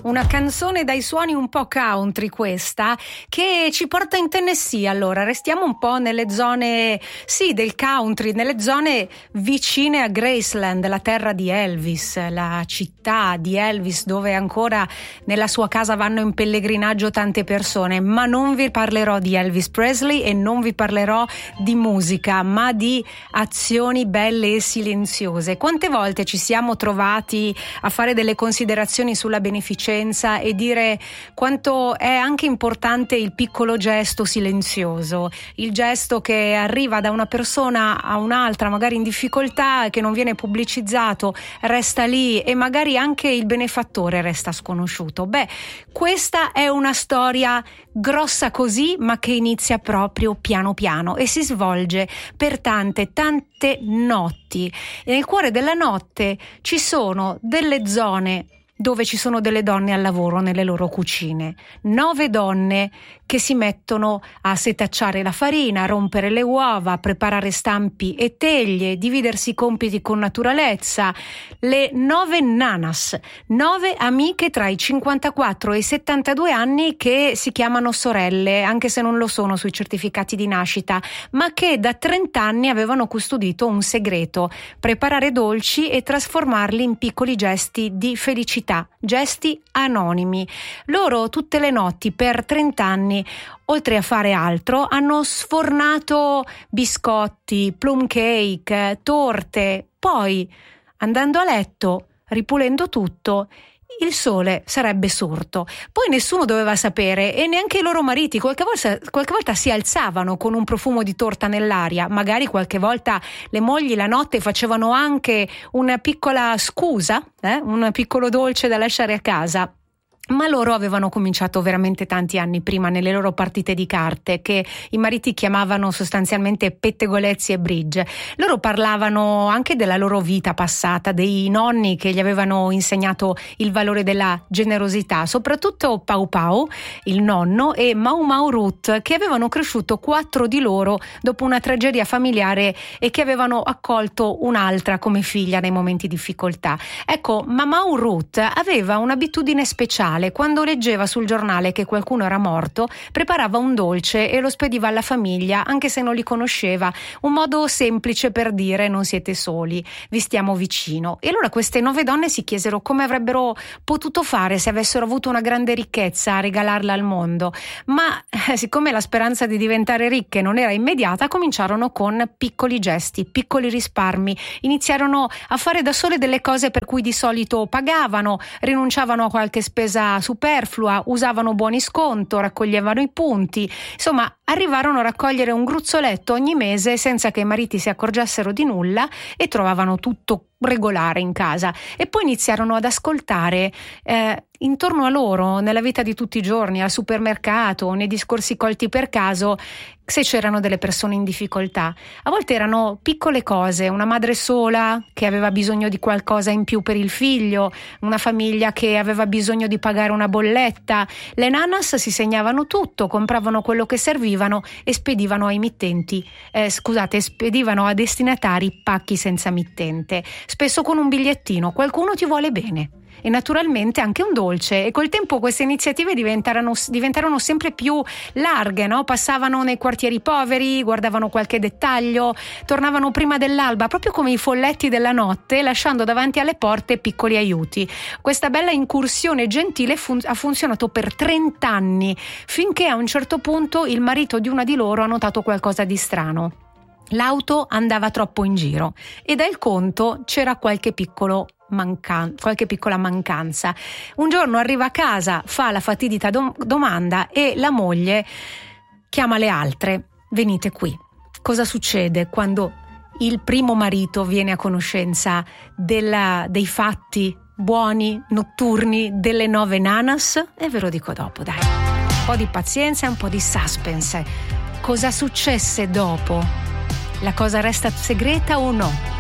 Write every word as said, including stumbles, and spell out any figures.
una canzone dai suoni un po' country questa, che ci porta in Tennessee. Allora, restiamo un po' nelle zone, sì, del country, nelle zone vicine a Graceland, la terra di Elvis, la città di Elvis, dove ancora nella sua casa vanno in pellegrinaggio tante persone. Ma non vi parlerò di Elvis Presley e non vi parlerò di musica, ma di azioni belle e silenziose. Quante volte ci siamo trovati a fare delle considerazioni sulla beneficenza e dire quanto è anche importante il piccolo gesto silenzioso, il gesto che arriva da una persona a un'altra, magari in difficoltà, che non viene pubblicizzato, resta lì e magari anche il benefattore resta sconosciuto. Beh, questa è una storia grossa così, ma che inizia proprio piano piano e si svolge per tante tante notti. E nel cuore della notte ci sono delle zone dove ci sono delle donne al lavoro nelle loro cucine, nove donne che si mettono a setacciare la farina, a rompere le uova, a preparare stampi e teglie, dividersi i compiti con naturalezza. Le nove nanas, nove amiche tra i cinquantaquattro e i settantadue anni che si chiamano sorelle, anche se non lo sono sui certificati di nascita, ma che da trenta anni avevano custodito un segreto: preparare dolci e trasformarli in piccoli gesti di felicità, gesti anonimi. Loro tutte le notti per trenta anni, oltre a fare altro, hanno sfornato biscotti, plum cake, torte. Poi, andando a letto, ripulendo tutto, il sole sarebbe sorto. Poi nessuno doveva sapere, e neanche i loro mariti. Qualche volta, qualche volta si alzavano con un profumo di torta nell'aria. Magari qualche volta le mogli la notte facevano anche una piccola scusa, eh? un piccolo dolce da lasciare a casa. Ma loro avevano cominciato veramente tanti anni prima nelle loro partite di carte, che i mariti chiamavano sostanzialmente pettegolezzi e bridge. Loro parlavano anche della loro vita passata, dei nonni che gli avevano insegnato il valore della generosità, soprattutto Pau Pau, il nonno, e Mau Mau Ruth, che avevano cresciuto quattro di loro dopo una tragedia familiare e che avevano accolto un'altra come figlia nei momenti di difficoltà. Ecco, ma Mau Ruth aveva un'abitudine speciale. Quando leggeva sul giornale che qualcuno era morto, preparava un dolce e lo spediva alla famiglia, anche se non li conosceva. Un modo semplice per dire: non siete soli, vi stiamo vicino. E allora queste nove donne si chiesero come avrebbero potuto fare se avessero avuto una grande ricchezza a regalarla al mondo. Ma eh, siccome la speranza di diventare ricche non era immediata, cominciarono con piccoli gesti, piccoli risparmi. Iniziarono a fare da sole delle cose per cui di solito pagavano, rinunciavano a qualche spesa superflua, usavano buoni sconto, raccoglievano i punti. Insomma, arrivarono a raccogliere un gruzzoletto ogni mese senza che i mariti si accorgessero di nulla e trovavano tutto regolare in casa. E poi iniziarono ad ascoltare eh, intorno a loro, nella vita di tutti i giorni, al supermercato, nei discorsi colti per caso, se c'erano delle persone in difficoltà. A volte erano piccole cose: una madre sola che aveva bisogno di qualcosa in più per il figlio, una famiglia che aveva bisogno di pagare una bolletta. Le nanas si segnavano tutto, compravano quello che servivano e spedivano ai mittenti, eh, scusate, spedivano a destinatari pacchi senza mittente, spesso con un bigliettino: qualcuno ti vuole bene. E naturalmente anche un dolce. E col tempo queste iniziative diventarono, diventarono sempre più larghe, no? Passavano nei quartieri poveri, guardavano qualche dettaglio, tornavano prima dell'alba, proprio come i folletti della notte, lasciando davanti alle porte piccoli aiuti. Questa bella incursione gentile fun- ha funzionato per trenta anni, finché a un certo punto il marito di una di loro ha notato qualcosa di strano. L'auto andava troppo in giro e dal conto c'era qualche piccolo Mancan- qualche piccola mancanza. Un giorno arriva a casa, fa la fatidita dom- domanda e la moglie chiama le altre: venite qui. Cosa succede quando il primo marito viene a conoscenza della, dei fatti buoni notturni delle nove nanas? E ve lo dico dopo, dai. Un po' di pazienza e un po' di suspense. Cosa successe dopo? La cosa resta segreta o no?